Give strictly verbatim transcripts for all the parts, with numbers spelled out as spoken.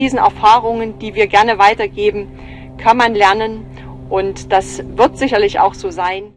Diesen Erfahrungen, die wir gerne weitergeben, kann man lernen und das wird sicherlich auch so sein.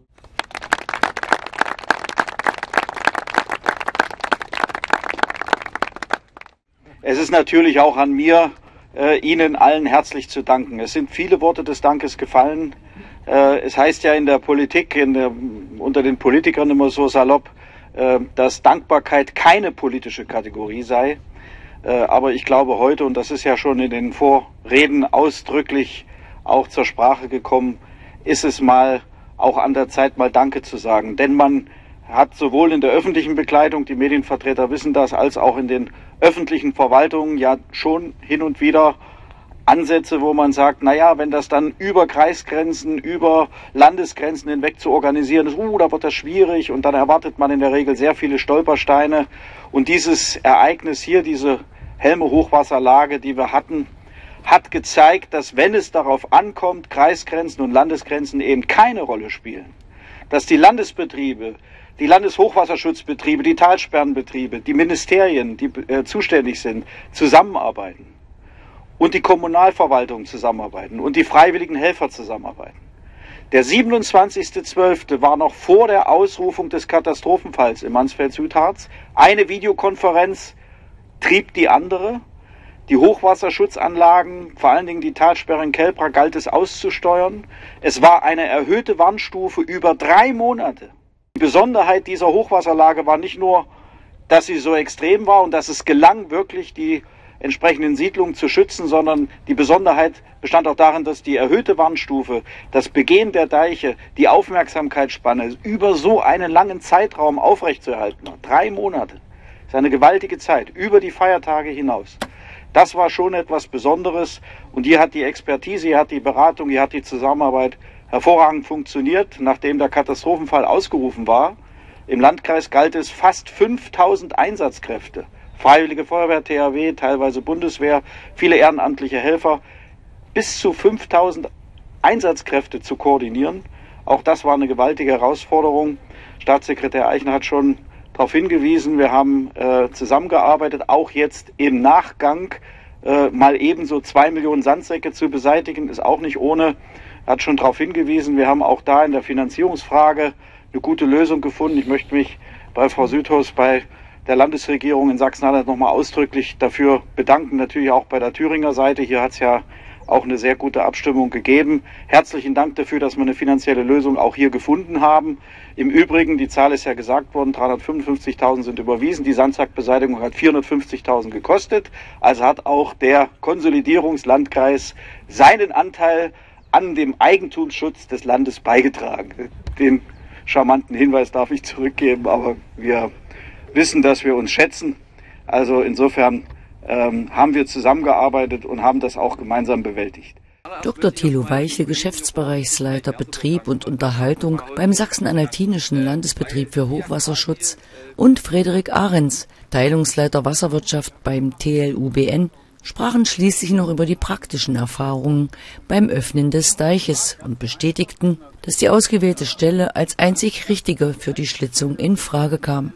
Es ist natürlich auch an mir, äh, Ihnen allen herzlich zu danken. Es sind viele Worte des Dankes gefallen. Äh, es heißt ja in der Politik, in der, unter den Politikern immer so salopp, äh, dass Dankbarkeit keine politische Kategorie sei. Äh, aber ich glaube heute, und das ist ja schon in den Vorreden ausdrücklich auch zur Sprache gekommen, ist es mal auch an der Zeit, mal Danke zu sagen. Denn man hat sowohl in der öffentlichen Begleitung, die Medienvertreter wissen das, als auch in den öffentlichen Verwaltungen ja schon hin und wieder Ansätze, wo man sagt, naja, wenn das dann über Kreisgrenzen, über Landesgrenzen hinweg zu organisieren ist, uh, da wird das schwierig und dann erwartet man in der Regel sehr viele Stolpersteine. Und dieses Ereignis hier, diese Helme-Hochwasserlage, die wir hatten, hat gezeigt, dass wenn es darauf ankommt, Kreisgrenzen und Landesgrenzen eben keine Rolle spielen, dass die Landesbetriebe, die Landeshochwasserschutzbetriebe, die Talsperrenbetriebe, die Ministerien, die äh, zuständig sind, zusammenarbeiten und die Kommunalverwaltung zusammenarbeiten und die freiwilligen Helfer zusammenarbeiten. Der siebenundzwanzigster zwölfte war noch vor der Ausrufung des Katastrophenfalls im Mansfeld-Südharz. Eine Videokonferenz trieb die andere. Die Hochwasserschutzanlagen, vor allen Dingen die Talsperre in Kelbra, galt es auszusteuern. Es war eine erhöhte Warnstufe über drei Monate. Die Besonderheit dieser Hochwasserlage war nicht nur, dass sie so extrem war und dass es gelang, wirklich die entsprechenden Siedlungen zu schützen, sondern die Besonderheit bestand auch darin, dass die erhöhte Warnstufe, das Begehen der Deiche, die Aufmerksamkeitsspanne über so einen langen Zeitraum aufrechtzuerhalten hat. Drei Monate. Das ist eine gewaltige Zeit, über die Feiertage hinaus. Das war schon etwas Besonderes und hier hat die Expertise, hier hat die Beratung, hier hat die Zusammenarbeit hervorragend funktioniert. Nachdem der Katastrophenfall ausgerufen war, im Landkreis galt es fast fünftausend Einsatzkräfte, Freiwillige Feuerwehr, T H W, teilweise Bundeswehr, viele ehrenamtliche Helfer, bis zu fünftausend Einsatzkräfte zu koordinieren. Auch das war eine gewaltige Herausforderung. Staatssekretär Eichner hat schon darauf hingewiesen, wir haben äh, zusammengearbeitet, auch jetzt im Nachgang äh, mal ebenso zwei Millionen Sandsäcke zu beseitigen, ist auch nicht ohne. Er hat schon darauf hingewiesen, wir haben auch da in der Finanzierungsfrage eine gute Lösung gefunden. Ich möchte mich bei Frau Südhaus, bei der Landesregierung in Sachsen-Anhalt nochmal ausdrücklich dafür bedanken, natürlich auch bei der Thüringer Seite. Hier hat es ja auch eine sehr gute Abstimmung gegeben. Herzlichen Dank dafür, dass wir eine finanzielle Lösung auch hier gefunden haben. Im Übrigen, die Zahl ist ja gesagt worden, dreihundertfünfundfünfzigtausend sind überwiesen. Die Sandsackbeseitigung hat vierhundertfünfzigtausend gekostet. Also hat auch der Konsolidierungslandkreis seinen Anteil an dem Eigentumsschutz des Landes beigetragen. Den charmanten Hinweis darf ich zurückgeben, aber wir wissen, dass wir uns schätzen. Also insofern ähm, haben wir zusammengearbeitet und haben das auch gemeinsam bewältigt. Doktor Thilo Weiche, Geschäftsbereichsleiter Betrieb und Unterhaltung beim Sachsen-Anhaltinischen Landesbetrieb für Hochwasserschutz, und Frederik Ahrens, Teilungsleiter Wasserwirtschaft beim T L U B N, sprachen schließlich noch über die praktischen Erfahrungen beim Öffnen des Deiches und bestätigten, dass die ausgewählte Stelle als einzig richtige für die Schlitzung in Frage kam.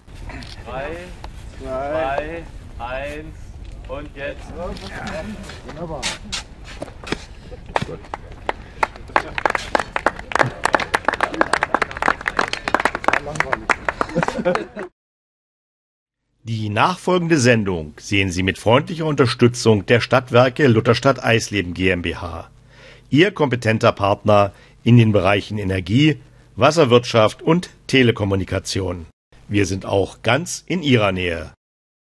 Drei, zwei, eins und jetzt. Ja, wunderbar. Gut. Die nachfolgende Sendung sehen Sie mit freundlicher Unterstützung der Stadtwerke Lutherstadt Eisleben GmbH. Ihr kompetenter Partner in den Bereichen Energie, Wasserwirtschaft und Telekommunikation. Wir sind auch ganz in Ihrer Nähe.